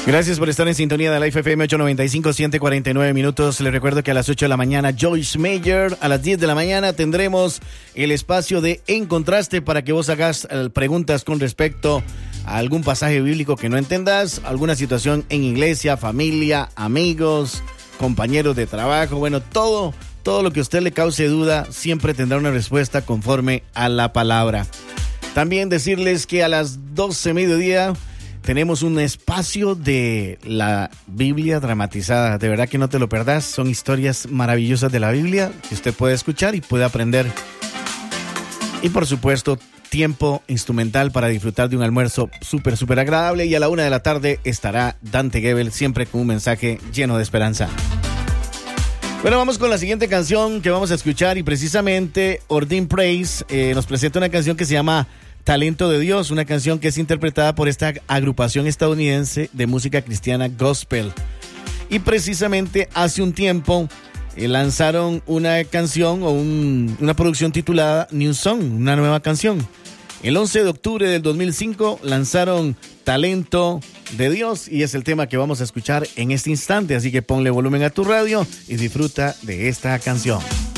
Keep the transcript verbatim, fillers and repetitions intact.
Gracias por estar en sintonía de la F M ochocientos noventa y cinco, ciento cuarenta y nueve minutos. Les recuerdo que a las ocho de la mañana Joyce Meyer, a las diez de la mañana tendremos el espacio de En Contraste para que vos hagas preguntas con respecto a algún pasaje bíblico que no entendas, alguna situación en iglesia, familia, amigos, compañeros de trabajo, bueno, todo, todo lo que a usted le cause duda siempre tendrá una respuesta conforme a la palabra. También decirles que a las doce mediodía tenemos un espacio de la Biblia dramatizada. De verdad que no te lo perdás. Son historias maravillosas de la Biblia que usted puede escuchar y puede aprender. Y por supuesto, tiempo instrumental para disfrutar de un almuerzo súper, súper agradable. Y a la una de la tarde estará Dante Gebel, siempre con un mensaje lleno de esperanza. Bueno, vamos con la siguiente canción que vamos a escuchar. Y precisamente Ordin Praise eh, nos presenta una canción que se llama Talento de Dios, una canción que es interpretada por esta agrupación estadounidense de música cristiana gospel. Y precisamente hace un tiempo eh, lanzaron una canción o un, una producción titulada New Song, una nueva canción. El once de octubre del dos mil cinco lanzaron Talento de Dios y es el tema que vamos a escuchar en este instante. Así que ponle volumen a tu radio y disfruta de esta canción.